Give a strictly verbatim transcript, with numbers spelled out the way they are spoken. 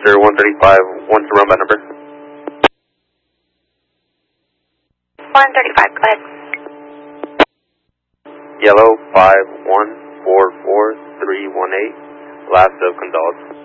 Roger, one thirty-five, what's the runbound number? one thirty-five, go ahead. Yellow five one four four three one eight, last of Gonzalez.